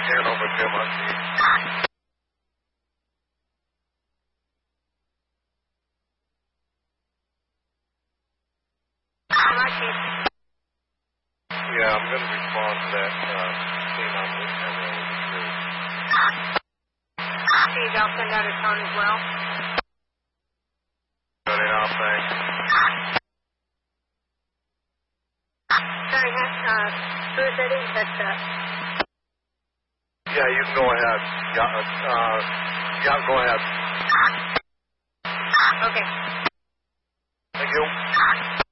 Hanover, Jim on G. Yeah, I'm going to respond to that scene on this camera. Steve, I'll send out a tone as well. Got it out, thanks. Sorry, Bruce, I didn't catch that. Yeah, you can go ahead. Yeah, go ahead. Okay. Thank you.